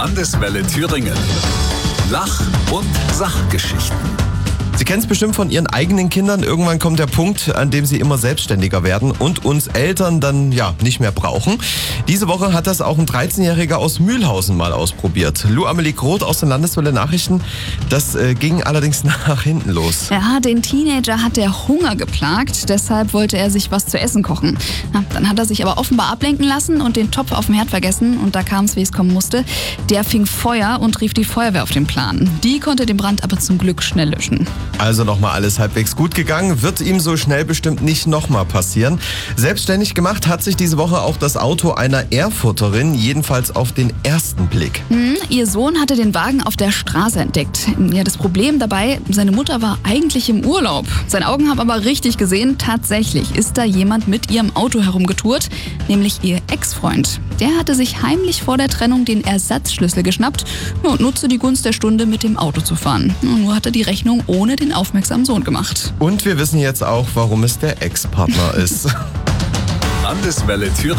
Landeswelle Thüringen. Lach- und Sachgeschichten. Sie kennen es bestimmt von Ihren eigenen Kindern. Irgendwann kommt der Punkt, an dem sie immer selbstständiger werden und uns Eltern dann nicht mehr brauchen. Diese Woche hat das auch ein 13-Jähriger aus Mühlhausen mal ausprobiert. Lou Amelie Groth aus den Landeswelle Nachrichten. Das ging allerdings nach hinten los. Ja, den Teenager hat der Hunger geplagt, deshalb wollte er sich was zu essen kochen. Ja, dann hat er sich aber offenbar ablenken lassen und den Topf auf dem Herd vergessen und da kam es, wie es kommen musste. Der fing Feuer und rief die Feuerwehr auf den Plan. Die konnte den Brand aber zum Glück schnell löschen. Also nochmal alles halbwegs gut gegangen, wird ihm so schnell bestimmt nicht nochmal passieren. Selbstständig gemacht hat sich diese Woche auch das Auto einer Erfurterin, jedenfalls auf den ersten Blick. Ihr Sohn hatte den Wagen auf der Straße entdeckt. Ja, das Problem dabei, seine Mutter war eigentlich im Urlaub. Seine Augen haben aber richtig gesehen, tatsächlich ist da jemand mit ihrem Auto herumgetourt, nämlich ihr Ex-Freund. Der hatte sich heimlich vor der Trennung den Ersatzschlüssel geschnappt und nutzte die Gunst der Stunde, mit dem Auto zu fahren. Nur hat er die Rechnung ohne den aufmerksamen Sohn gemacht. Und wir wissen jetzt auch, warum es der Ex-Partner ist. Landeswelle Thüringen.